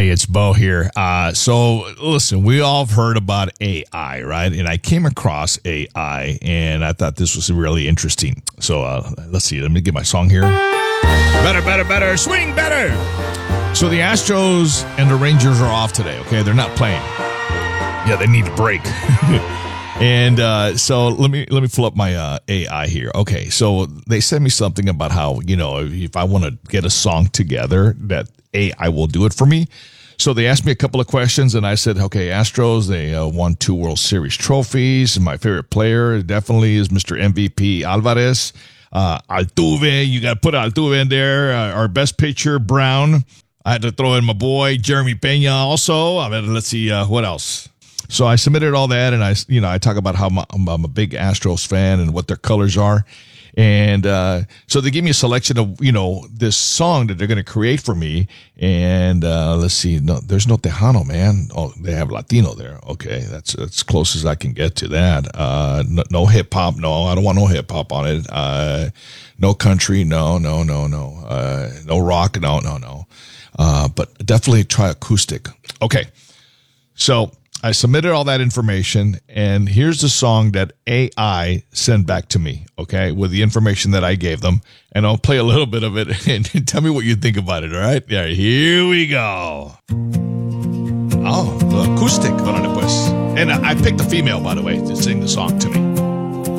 Hey, it's Bo here. So listen, we all have heard about AI, right? And I came across AI and I thought this was really interesting. So let's see. Let me get my song here. Better, swing better. So the Astros and the Rangers are off today, okay? They're not playing. Yeah, they need a break. And so let me pull up my AI here. Okay, so they sent me something about how, if I want to get a song together, that AI will do it for me. So they asked me a couple of questions, and I said, okay, Astros, they won 2 World Series trophies. My favorite player definitely is Mr. MVP Alvarez. Altuve, you got to put Altuve in there. Our best pitcher, Brown. I had to throw in my boy, Jeremy Pena also. Let's see, what else? So I submitted all that, and I talk about how I'm a big Astros fan and what their colors are. And so they give me a selection of, this song that they're going to create for me. And let's see. No, there's no Tejano, man. Oh, they have Latino there. Okay, that's as close as I can get to that. No hip-hop. No, I don't want no hip-hop on it. No country. No. No rock. No. But definitely try acoustic. Okay, so I submitted all that information, and here's the song that AI sent back to me, okay, with the information that I gave them. And I'll play a little bit of it and tell me what you think about it, all right? Yeah, here we go. Oh, the acoustic. Órale, pues. And I picked a female, by the way, to sing the song to me.